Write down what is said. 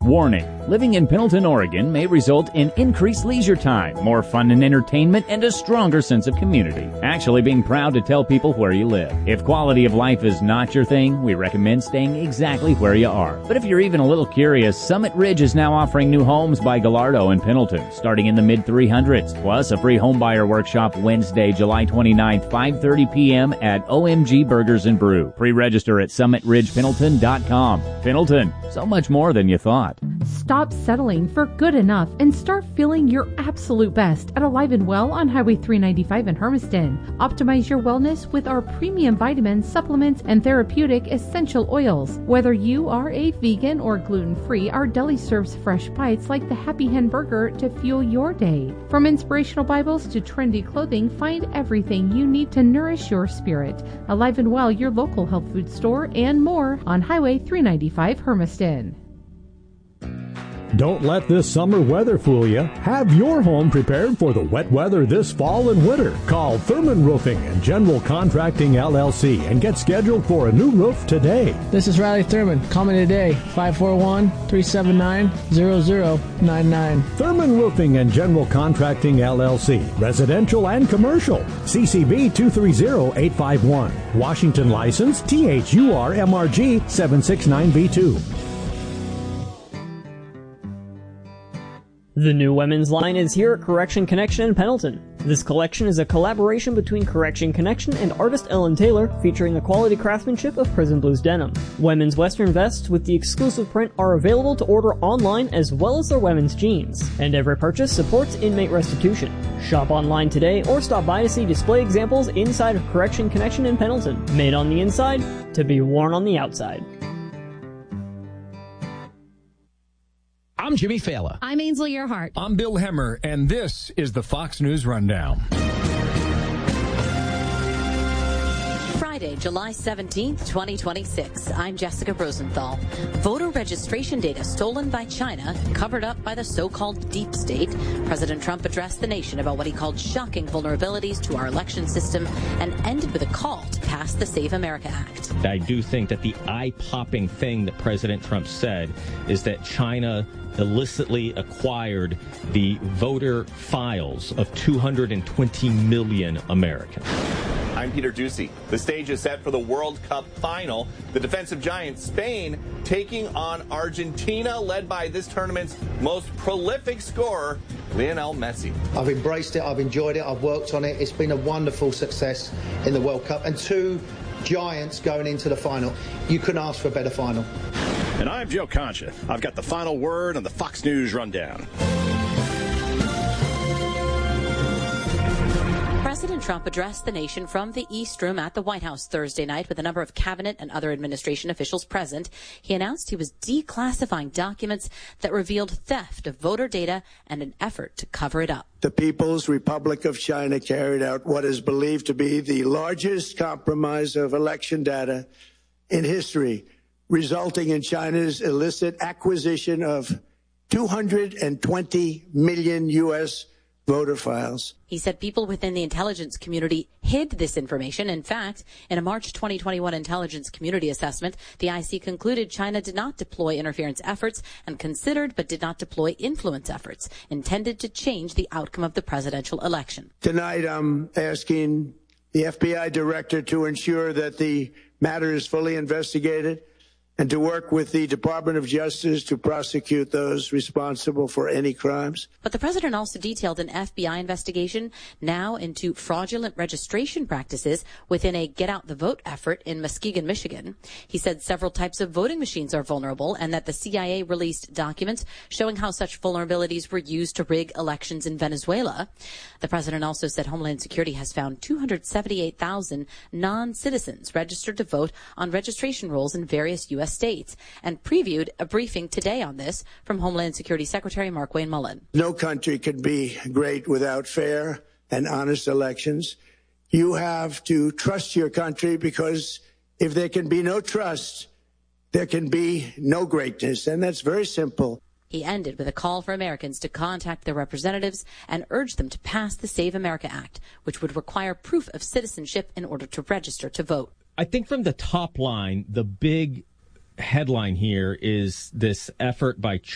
Warning: living in Pendleton, Oregon may result in increased leisure time, more fun and entertainment, and a stronger sense of community. Actually being proud to tell people where you live. If quality of life is not your thing, we recommend staying exactly where you are. But if you're even a little curious, Summit Ridge is now offering new homes by Gallardo in Pendleton, starting in the mid-300s, plus a free homebuyer workshop Wednesday, July 29th, 5:30 p.m. at OMG Burgers and Brew. Pre-register at summitridgependleton.com. Pendleton, so much more than you thought. Stop settling for good enough and start feeling your absolute best at Alive and Well on Highway 395 in Hermiston. Optimize your wellness with our premium vitamins, supplements, and therapeutic essential oils. Whether you are a vegan or gluten-free, our deli serves fresh bites like the Happy Hen Burger to fuel your day. From inspirational Bibles to trendy clothing, find everything you need to nourish your spirit. Alive and Well, your local health food store, and more on Highway 395 Hermiston. Don't let this summer weather fool you. Have your home prepared for the wet weather this fall and winter. Call Thurman Roofing and General Contracting LLC and get scheduled for a new roof today. This is Riley Thurman. Call me today, 541-379-0099. Thurman Roofing and General Contracting LLC, residential and commercial. CCB 230851. Washington license THURMRG 769B2. The new women's line is here at Correction Connection in Pendleton. This collection is a collaboration between Correction Connection and artist Ellen Taylor, featuring the quality craftsmanship of Prison Blues denim. Women's western vests with the exclusive print are available to order online, as well as their women's jeans. And every purchase supports inmate restitution. Shop online today or stop by to see display examples inside of Correction Connection in Pendleton. Made on the inside to be worn on the outside. I'm Jimmy Fallon. I'm Ainsley Earhart. I'm Bill Hemmer, and this is the Fox News Rundown. Friday, July 17th, 2026. I'm Jessica Rosenthal. Voter registration data stolen by China, covered up by the so-called deep state. President Trump addressed the nation about what he called shocking vulnerabilities to our election system and ended with a call to pass the Save America Act. I do think that the eye-popping thing that President Trump said is that China illicitly acquired the voter files of 220 million Americans. I'm Peter Ducey. The stage is set for the World Cup final. The defensive giant Spain taking on Argentina, led by this tournament's most prolific scorer, Lionel Messi. I've embraced it. I've enjoyed it. I've worked on it. It's been a wonderful success in the World Cup. And two giants going into the final. You couldn't ask for a better final. And I'm Joe Concha. I've got the final word on the Fox News Rundown. President Trump addressed the nation from the East Room at the White House Thursday night with a number of cabinet and other administration officials present. He announced he was declassifying documents that revealed theft of voter data and an effort to cover it up. The People's Republic of China carried out what is believed to be the largest compromise of election data in history, resulting in China's illicit acquisition of 220 million U.S. voter files. He said people within the intelligence community hid this information. In fact, in a March 2021 intelligence community assessment, the IC concluded China did not deploy interference efforts and considered but did not deploy influence efforts intended to change the outcome of the presidential election. Tonight, I'm asking the FBI director to ensure that the matter is fully investigated and to work with the Department of Justice to prosecute those responsible for any crimes. But the president also detailed an FBI investigation now into fraudulent registration practices within a Get Out the Vote effort in Muskegon, Michigan. He said several types of voting machines are vulnerable and that the CIA released documents showing how such vulnerabilities were used to rig elections in Venezuela. The president also said Homeland Security has found 278,000 non-citizens registered to vote on registration rolls in various U.S. states and previewed a briefing today on this from Homeland Security Secretary Markwayne Mullin. No country can be great without fair and honest elections. You have to trust your country, because if there can be no trust, there can be no greatness. And that's very simple. He ended with a call for Americans to contact their representatives and urge them to pass the Save America Act, which would require proof of citizenship in order to register to vote. I think from the top line, the big headline here is this effort by